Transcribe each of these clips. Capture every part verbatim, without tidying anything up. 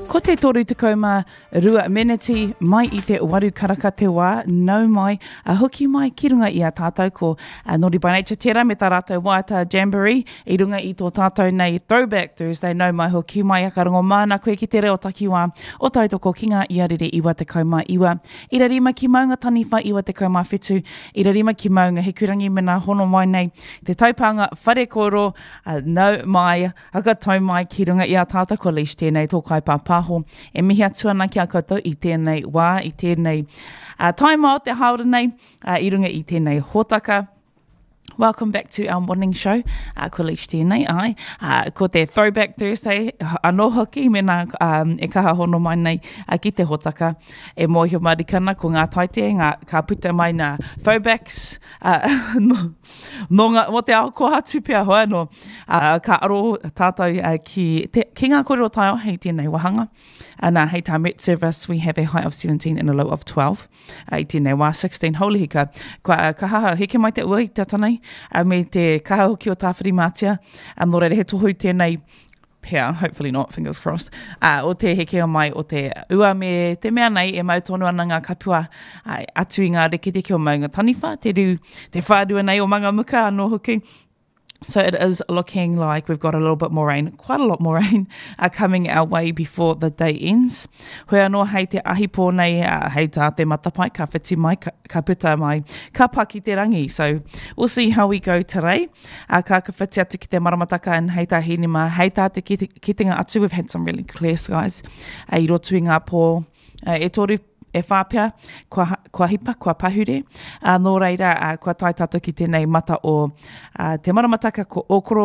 Ko te toru te kauma rua meneti mai i te waru karaka te wā, nau mai, a hoki mai ki runga i a tātou ko a Nori by Nature tērā me tā rātou wāta Jamboree i runga i tō tātou nei Throwback Thursday, nau mai hoki mai a karongo māna koe ki te reo takiwā o tautoko ki ngā iarere iwa te kauma iwa. Ira rima ki maunga taniwha iwa te kauma whetu, ira rima ki maunga he kurangi mena hono mai nei te taupanga whare koro uh, nau mai, haka tau mai ki runga i a tātou ko leash tēnei tō kai pāpā. E mihi atu ana ki a koutou i tēnei wā, i tēnei uh, taima o te haora nei, uh, i runga i tēnei hōtaka. Welcome back to our morning show. Uh, ko leash tēnei, ai. Uh, ko te Throwback Thursday, anō hoki, mena um, e kaha hono mai nei uh, ki te hōtaka. E mōhio marikana ko ngā taite, ngā ka puta mai nā throwbacks. Uh, no, no ngā, mo te ao ko hatu pia hoa no. Uh, ka aro tātou uh, ki, te, ki ngā kōrero tai o hei tēnei wahanga. And uh, hei tā Met Service, we have a height of seventeen and a low of twelve. Uh, I tēnei wā sixteen, holy hika. Ka, uh, ka haha, heke mai te ua i tātanei. Uh, me te kaha hoki o tāwhiri mātia, um, nō reire he tohu tēnei pia, hopefully not, fingers crossed, uh, o te heke o mai o te ua me te mea nei e mautonu ana ngā kapua uh, atu i ngā reke teke o maunga taniwha, te ru, te whādua nei o manga muka anō hoki. So it is looking like we've got a little bit more rain, quite a lot more rain, uh, coming our way before the day ends. Hoi anō hei te ahipō nei, uh, hei tā te matapai, ka whiti mai, ka, ka puta mai, ka paki te rangi. So we'll see how we go today. Uh, ka ka whiti atu ki te maramataka and hei tā hinima, hei tā te kitinga atu. We've had some really clear skies. Uh, I rotu i ngā pō, uh, e toru e whāpea, kua, kua hipa, kua pahure. Uh, nō reira, uh, kua tai tātou ki tēnei mata o uh, te maramataka ko okoro.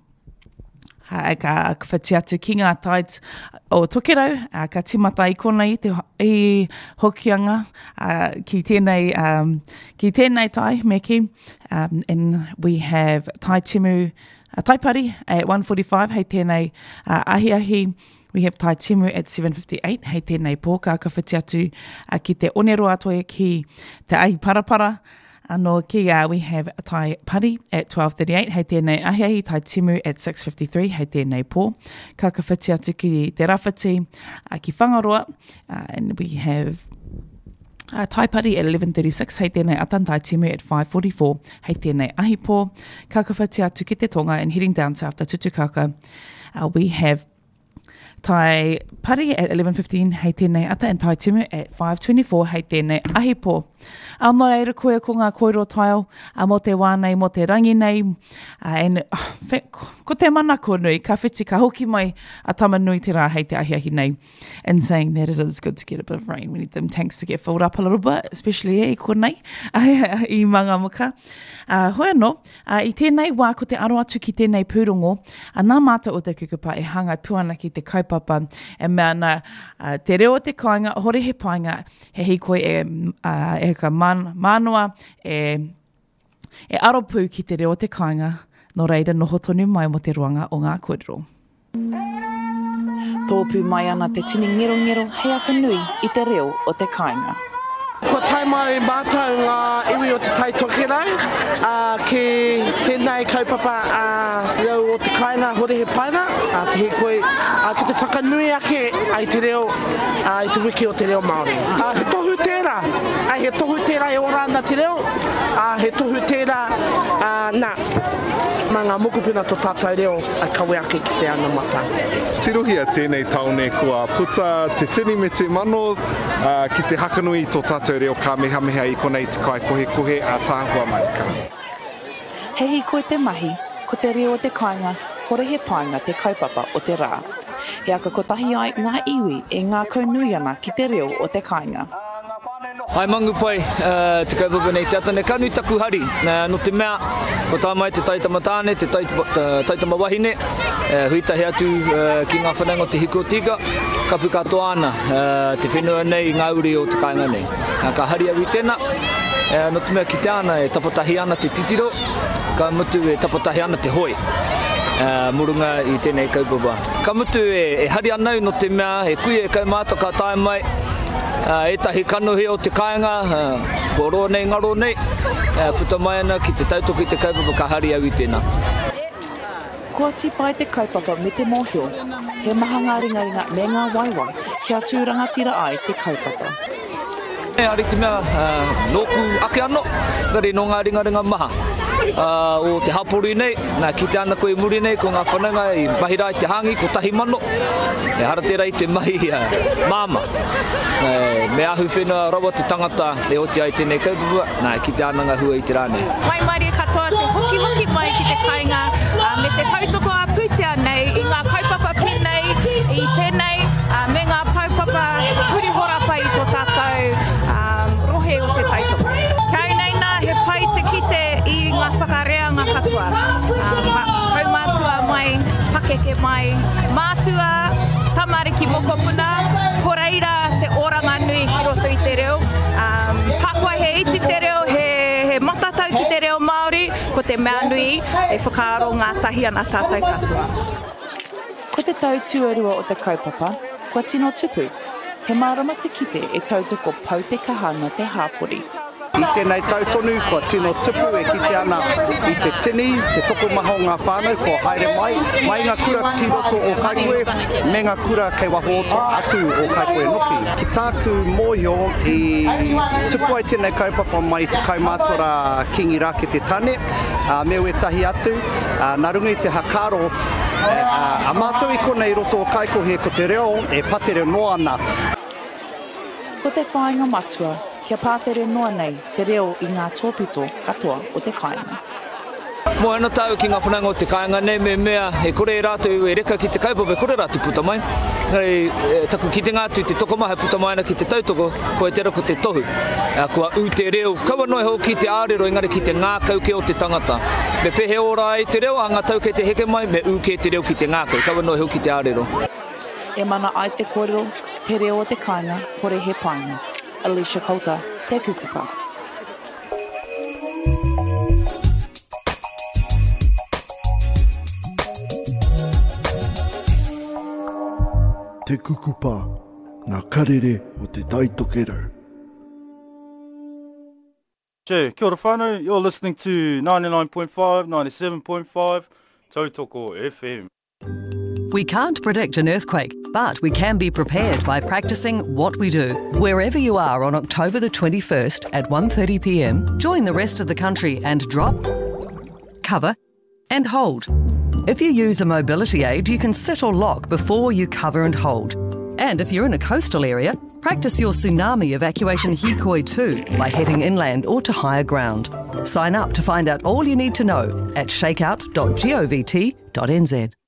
Uh, ka whati atu ki ngā tides o tokerau, uh, ka timata i konei te i hokianga uh, ki tēnei um, ki tēnei tai meki. Um, and we have Tai Timu, uh, Taipari at one forty-five, hei tēnei uh, ahi ahi. We have Tai Timu at seven fifty-eight, hei tēnei pō, ka ka whiti atu uh, ki te onero atoe ki te ahi parapara. Anō ki uh, we have Tai Pari at twelve thirty-eight, hei tēnei ahi ahi, Tai Timu at six fifty-three, hei tēnei pō. Ka ka whiti atu ki te rawhiti uh, ki Whangaroa, uh, and we have Uh, Tai Pari at eleven thirty-six, hei tēnei atan Tai Timu at five forty-four, hei tēnei ahi pō. Ka ka whiti atu ki te tonga, and heading down south to Tutukaka, uh, we have Tai Pari at eleven fifteen, hei tēnei ata, and Tai Timu at five twenty-four, hei tēnei ahi pō. Ao nō reira koe ko ngā koiro taio, uh, mo te wānei, mo te rangi nei, uh, and uh, fe, ko te mana ko nui, ka whiti, ka hoki mai a tama nui te rā hei te ahi ahi nei, and saying that it is good to get a bit of rain. We need them tanks to get filled up a little bit, especially e ko nei, i manga muka. Uh, hoi anō, uh, i tēnei wā ko te aro atu ki tēnei pūrongo, a nā māta o te kukupa e hangai puana ki te kaupapa, e mea na uh, te reo te kāinga, hore he painga, he hei koe e, uh, e ka man, mānoa, e, e aropu ki te reo te kāinga, no reira noho tonu mai mo te ruanga o ngā kōrero. Tōpū mai ana te tini ngero ngero hei aka nui i te reo o te kāinga. Ko tai mai mātou ngā iwi o te tai tokerau, uh, ki tēnei kaupapa uh, reo o te kainga hore he paina, uh, te he koe, uh, ki te whakanui ake ai te reo, uh, i te wiki o te reo Māori. Uh, he tohu tērā, uh, he tohu tērā e ora ana te reo, uh, he tohu tērā, uh, nā, mā ngā mokupuna tō tātou reo, a kawe ake ki te ana mata. Tirohia tēnei taone kua puta te tini me te mano uh, ki te hakanui tō tātou reo ka mehameha i konei te kai kohe kohe a tāhua mai ka. Hei koe te mahi, ko te reo o te kāinga, hore he painga te kaupapa o te rā. He aka kotahi ai ngā iwi e ngā kaunui ana ki te reo o te kāinga. Ai mangu pai, uh, te kaupapa nei te atane kanu taku hari, uh, no te mea, ko tā mai te taitama tāne, te taitama wahine, uh, huitahi atu uh, ki ngā whananga o te hiko tika, kapu katoa ana, uh, te whenua nei, ngā uri o te kāinga nei. Uh, ka hari awi tēnā, uh, no te mea ki te ana e tapatahi ana te titiro, ka mutu e tapatahi ana te hoi. Uh, murunga i tēnei kaupapa. Ka mutu e, e hari anau no te mea, e kui e kaumāta ka tae mai, uh, e tahi kanohi o te kāinga, uh, ko ro nei ngaro nei, uh, puta mai ana ki te tautoki te kaupapa ka hari au i tēnā. Kua tipai te kaupapa me te mōhio, he maha ngā ringaringa me ngā waiwai kia tūrangatira ai te kaupapa. E ari te mea uh, nōku ake anō, ngari no ngā ringaringa maha. Uh, o te hapori nei, nā ki te ana koe muri nei, ko ngā whananga i mahira i te hangi, ko tahi mano. E hara tērā i te mahi uh, māma. Uh, me ahu whenua rawa te tangata e oti ai tēnei kaupapa, nā ki te ananga hua i te rāne. Mai mari katoa te hoki hoki mai ki te kāinga, uh, me te tautoko a pūtea nei, i ngā kaupapa pēnei, i tēnei, uh, me ngā kaupapa puri horapa i tō tātou um, rohe o te tautoko. Kau nei nā, he pai te kite i ngā whakareanga katoa. Um, Kau mātua mai, pakeke mai, mātua, tamariki mokopuna, koreira te oranga nui ki roto i te reo. Um, Pakua he iti te reo, he, he matatau ki te reo Māori, ko te mea nui e whakaaro ngā tahi ana tātou katoa. Ko te tau tuarua o te kaupapa, kua tino tupu, he marama te kite e tautoko pau te kahana te hāpori. I tēnei tautonu, kua tino tupu e kite ana i te tini, te toko maho ngā whānau, kua haere mai, mai ngā kura ki roto o Kaikoe, me ngā kura kei waho atu o Kaikoe Noki. Ki tāku mōhio i tupu ai tēnei kaupapa mai te kaumātora Kingi Rāke te tane, uh, me ue tahi atu, uh, nā runga i te hakaro, uh, a mātou i konei roto o Kaikohe ko te reo, e patere noa ana. Ko te whāinga matua, kia pātere noa nei te reo i ngā tōpito katoa o te kāinga. Mo ana tau ki ngā whananga o te kāinga nei me mea e kore e rātou e reka ki te kaupapa, e kore rātou puta mai. Ngari, e, taku ki te ngātu te tokomaha puta mai ana ki te tautoko, ko e te rako te tohu. E, kua u te reo, kaua noi hau ki te ārero, engari ki te ngā kauke o te tangata. Me pehe ora ai te reo, a ngā tauke te heke mai, me u ke te reo ki te ngākau, kaua noi hau ki te ārero. E mana ai te kōrero, te reo o te kāinga, kore he pāinga. Alicia Kouta, te kukupa. Te kukupa, ngā karere o te taitokero. Kia ora whānau, you're listening to ninety-nine point five, ninety-seven point five, Tautoko F M. We can't predict an earthquake, but we can be prepared by practicing what we do. Wherever you are on October the twenty-first at one thirty p m, join the rest of the country and drop, cover and hold. If you use a mobility aid, you can sit or lock before you cover and hold. And if you're in a coastal area, practice your tsunami evacuation hikoi too by heading inland or to higher ground. Sign up to find out all you need to know at shakeout dot govt dot n z.